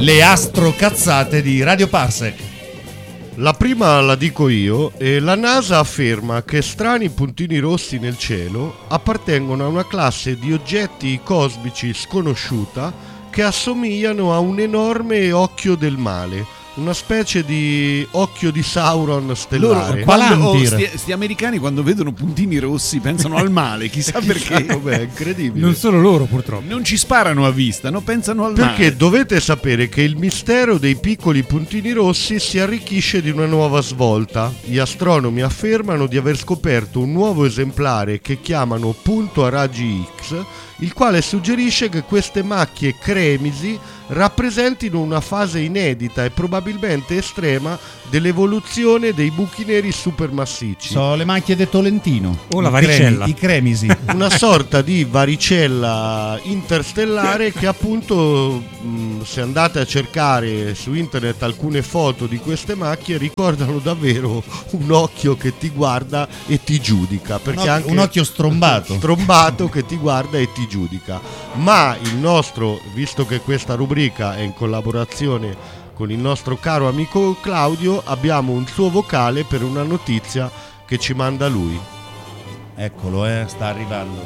Le astrocazzate di Radio Parsec. La prima la dico io, e la NASA afferma che strani puntini rossi nel cielo appartengono a una classe di oggetti cosmici sconosciuta che assomigliano a un enorme occhio del male, una specie di occhio di Sauron stellare. Sti americani quando vedono puntini rossi pensano al male, chissà perché. È incredibile. Non solo loro, purtroppo. Non ci sparano a vista, no? Pensano al male. Perché dovete sapere che il mistero dei piccoli puntini rossi si arricchisce di una nuova svolta. Gli astronomi affermano di aver scoperto un nuovo esemplare che chiamano punto a raggi X, il quale suggerisce che queste macchie cremisi rappresentino una fase inedita e probabilmente estrema dell'evoluzione dei buchi neri supermassicci. Sono le macchie di Tolentino. O la varicella. I cremisi. Una sorta di varicella interstellare che appunto, se andate a cercare su internet alcune foto di queste macchie, ricordano davvero un occhio che ti guarda e ti giudica, perché anche un occhio strombato che ti guarda e ti giudica. Ma il nostro, visto che questa rubrica è in collaborazione con il nostro caro amico Claudio, abbiamo un suo vocale per una notizia che ci manda lui. Eccolo, sta arrivando.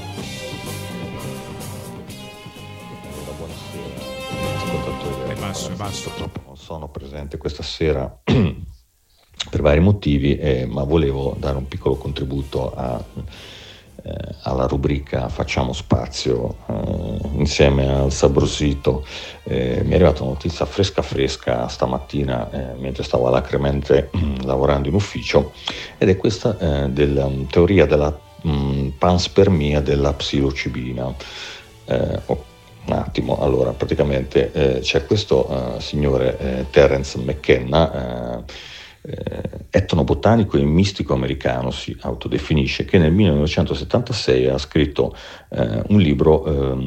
Buonasera, È basso. purtroppo non sono presente questa sera per vari motivi, ma volevo dare un piccolo contributo alla rubrica Facciamo Spazio insieme al Sabrosito. Mi è arrivata una notizia fresca stamattina mentre stavo alacremente lavorando in ufficio, ed è questa della teoria della panspermia della psilocibina. Un attimo, allora praticamente c'è questo signore Terence McKenna, etnobotanico e mistico americano, si autodefinisce, che nel 1976 ha scritto un libro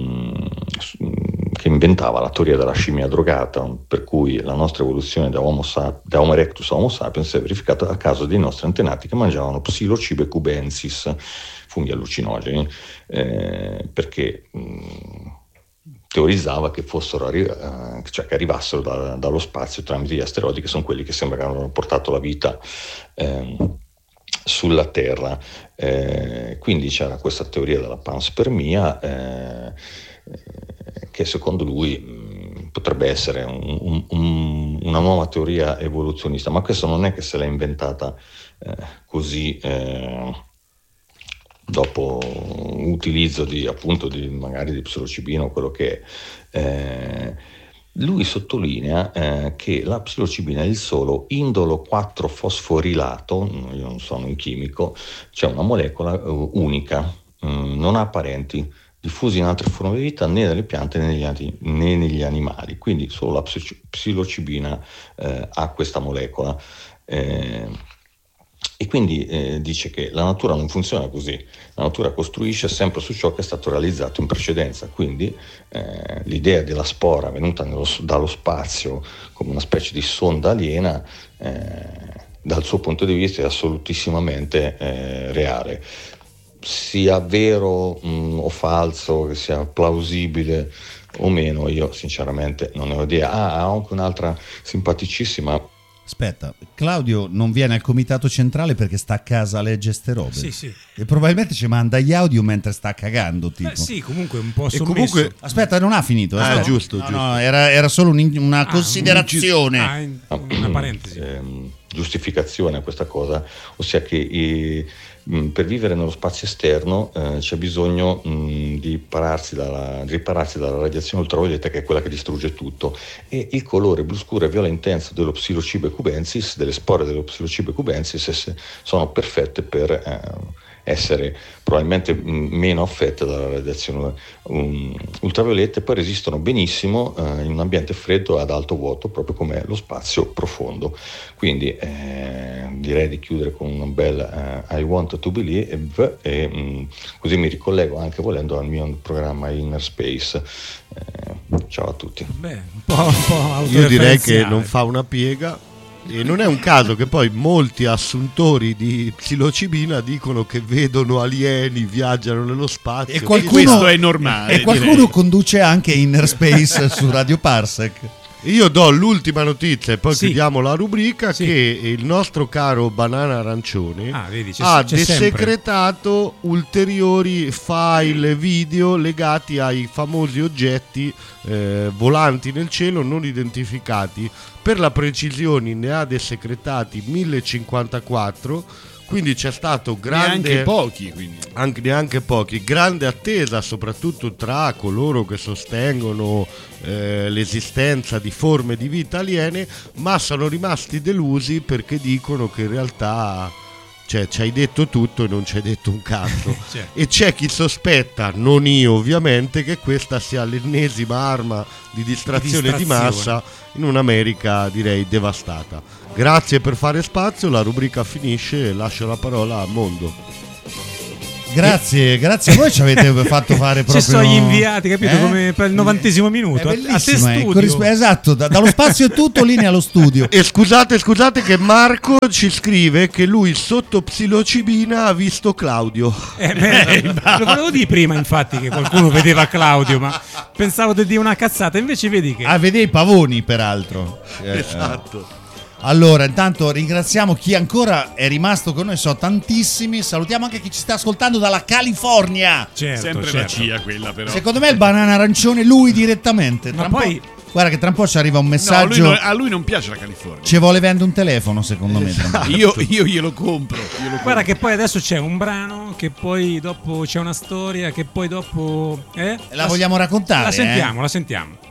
che inventava la teoria della scimmia drogata, per cui la nostra evoluzione da Homo erectus a Homo sapiens è verificata a causa dei nostri antenati che mangiavano psilocybe cubensis, funghi allucinogeni, perché teorizzava che fossero cioè che arrivassero dallo spazio tramite gli asteroidi, che sono quelli che sembra che hanno portato la vita sulla Terra. Quindi c'era questa teoria della panspermia che secondo lui potrebbe essere una nuova teoria evoluzionista, ma questo non è che se l'ha inventata così dopo utilizzo magari di psilocibina o quello che è. Lui sottolinea che la psilocibina è il solo indolo 4-fosforilato, io non sono un chimico, cioè una molecola unica, non ha parenti, diffusi in altre forme di vita né nelle piante né negli animali, quindi solo la psilocibina ha questa molecola. E quindi dice che la natura non funziona così, la natura costruisce sempre su ciò che è stato realizzato in precedenza, quindi l'idea della spora venuta dallo spazio come una specie di sonda aliena, dal suo punto di vista è assolutissimamente reale. Sia vero o falso, che sia plausibile o meno, io sinceramente non ne ho idea. Ha anche un'altra simpaticissima. Aspetta, Claudio non viene al comitato centrale perché sta a casa a leggere ste robe. Sì. E probabilmente ci manda gli audio mentre sta cagando, tipo. Sì, comunque un po' sommesso. comunque Aspetta, non ha finito. Giusto. No, era solo una considerazione. Una parentesi. Giustificazione a questa cosa, ossia che per vivere nello spazio esterno c'è bisogno di ripararsi dalla radiazione ultravioletta, che è quella che distrugge tutto, e il colore blu scuro e viola intenso dello psilocybe cubensis, delle spore dello psilocybe cubensis, sono perfette per essere probabilmente meno affette dalla radiazione ultravioletta, e poi resistono benissimo in un ambiente freddo ad alto vuoto, proprio come lo spazio profondo. Quindi direi di chiudere con un bel I want to believe, e così mi ricollego anche volendo al mio programma Inner Space. Ciao a tutti. Beh, un po' Io direi che non fa una piega. E non è un caso che poi molti assuntori di psilocibina dicono che vedono alieni, viaggiano nello spazio. E questo è normale. E qualcuno conduce anche Inner Space su Radio Parsec. Io do l'ultima notizia e poi Sì. chiudiamo la rubrica, Sì. che il nostro caro Banana Arancione Vedi, ha c'è desecretato ulteriori file video legati ai famosi oggetti volanti nel cielo non identificati. Per la precisione ne ha desecretati 1054, quindi c'è stato grande... Neanche pochi, quindi. Neanche pochi, grande attesa soprattutto tra coloro che sostengono l'esistenza di forme di vita aliene, ma sono rimasti delusi perché dicono che in realtà ci hai detto tutto e non ci hai detto un cazzo. Certo. E c'è chi sospetta, non io ovviamente, che questa sia l'ennesima arma di distrazione di massa in un'America direi devastata. Grazie per fare spazio, la rubrica finisce e lascio la parola a Mondo. Grazie a voi, ci avete fatto fare proprio... Ci sono gli inviati, capito? Come per il 90° minuto. È A te bellissimo, studio. esatto, dallo spazio è tutto, linea allo studio. E scusate che Marco ci scrive che lui sotto psilocibina ha visto Claudio. Lo volevo dire prima, infatti, che qualcuno vedeva Claudio, ma pensavo di dire una cazzata, invece vedi che... Vede i pavoni, peraltro. Esatto. Allora, intanto ringraziamo chi ancora è rimasto con noi, so tantissimi. Salutiamo anche chi ci sta ascoltando dalla California. Certo, Sempre la CIA quella, però. Secondo me il Banana Arancione lui direttamente. Ma Tra un poi- po', guarda che tra un po' ci arriva un No, messaggio. a lui non piace la California. Ci vuole vendere un telefono, secondo me. tra un po'. Io glielo compro. Guarda che poi adesso c'è un brano, che poi dopo c'è una storia, che poi dopo... La vogliamo raccontare? La sentiamo.